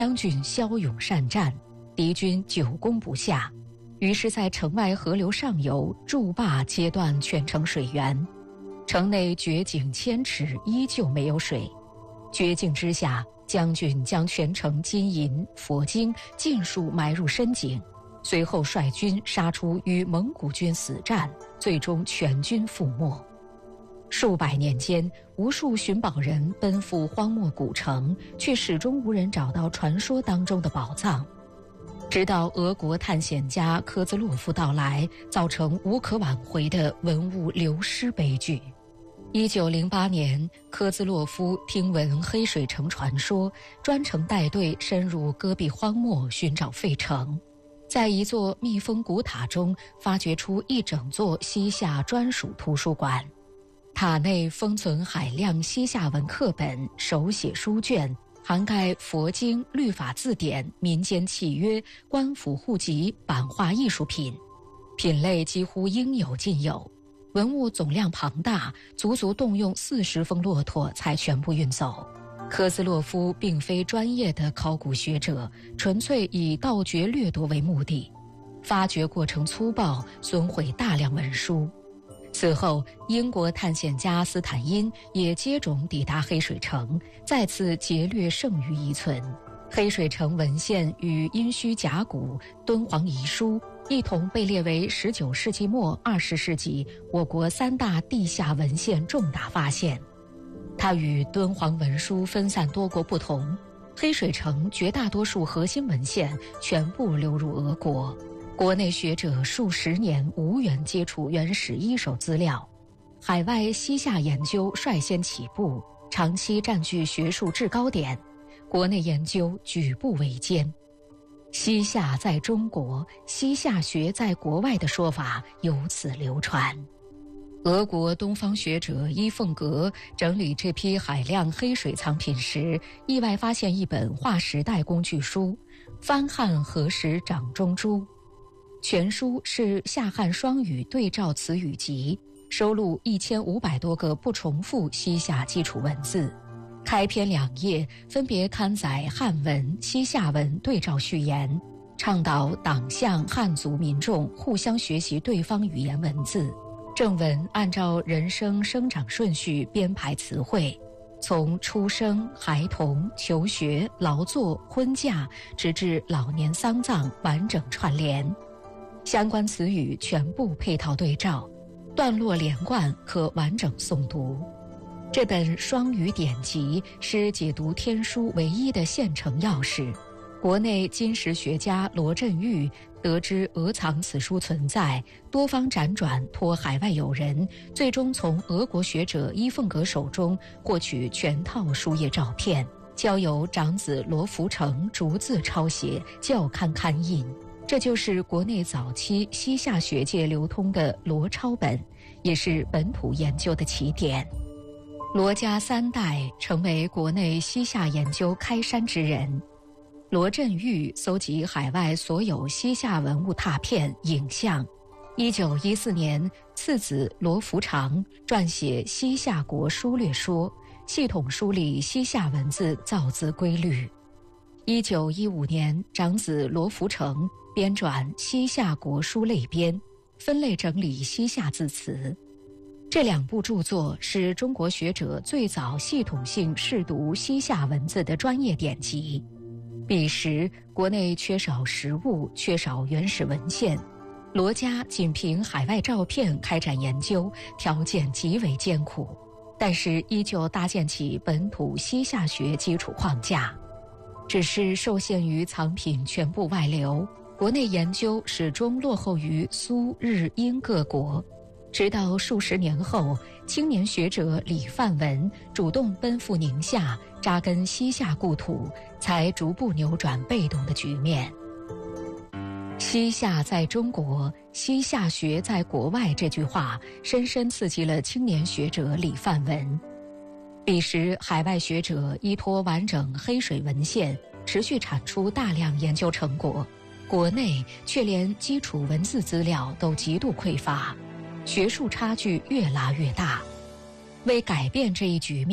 将军骁勇善战，敌军久攻不下，于是在城外河流上游筑坝截断全城水源，城内掘井千尺，依旧没有水。绝境之下，将军将全城金银、佛经尽数埋入深井，随后率军杀出，与蒙古军死战，最终全军覆没。数百年间，无数寻宝人奔赴荒漠古城，却始终无人找到传说当中的宝藏。直到俄国探险家科兹洛夫到来，造成无可挽回的文物流失悲剧。1908年，科兹洛夫听闻黑水城传说，专程带队深入戈壁荒漠寻找废城，在一座密封古塔中发掘出一整座西夏专属图书馆。塔内封存海量西夏文课本、手写书卷，涵盖佛经、律法字典、民间契约、官府户籍、版画艺术品，品类几乎应有尽有。文物总量庞大，足足动用40峰骆驼才全部运走。科兹洛夫并非专业的考古学者，纯粹以盗掘掠夺为目的，发掘过程粗暴，损毁大量文书。此后，英国探险家斯坦因也接踵抵达黑水城，再次劫掠剩余遗存。黑水城文献与殷墟甲骨、敦煌遗书一同被列为19世纪末20世纪我国3大地下文献重大发现。它与敦煌文书分散多国不同，黑水城绝大多数核心文献全部流入俄国。国内学者数十年无缘接触原始一手资料，海外西夏研究率先起步，长期占据学术制高点，国内研究举步维艰。西夏在中国，西夏学在国外的说法由此流传。俄国东方学者伊凤格整理这批海量黑水藏品时，意外发现一本划时代工具书《番汉何时掌中珠》。全书是夏汉双语对照词语集，收录1500多个不重复西夏基础文字。开篇2页分别刊载汉文、西夏文对照序言，倡导党项汉族民众互相学习对方语言文字。正文按照人生生长顺序编排词汇，从出生、孩童、求学、劳作、婚嫁，直至老年丧葬完整串联。相关词语全部配套对照，段落连贯，可完整诵读。这本双语典籍是解读天书唯一的现成钥匙。国内金石学家罗振玉得知俄藏此书存在，多方辗转托海外友人，最终从俄国学者伊凤格手中获取全套书页照片，交由长子罗福成逐字抄写，校刊刊印。这就是国内早期西夏学界流通的罗抄本，也是本土研究的起点。罗家3代成为国内西夏研究开山之人。罗振玉搜集海外所有西夏文物拓片、影像。1914年，次子罗福长撰写《西夏国书略说》，系统梳理西夏文字造字规律。1915年，长子罗福成编纂《西夏国书类编》，分类整理西夏字词。这2部著作是中国学者最早系统性试读西夏文字的专业典籍。彼时国内缺少实物，缺少原始文献，罗家仅凭海外照片开展研究，条件极为艰苦，但是依旧搭建起本土西夏学基础框架。只是受限于藏品全部外流，国内研究始终落后于苏、日、英各国。直到数十年后，青年学者李范文主动奔赴宁夏，扎根西夏故土，才逐步扭转被动的局面。西夏在中国，西夏学在国外这句话深深刺激了青年学者李范文。彼时海外学者依托完整黑水文献，持续产出大量研究成果，国内却连基础文字资料都极度匮乏，学术差距越拉越大。为改变这一局面，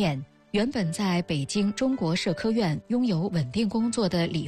原本在北京中国社科院拥有稳定工作的李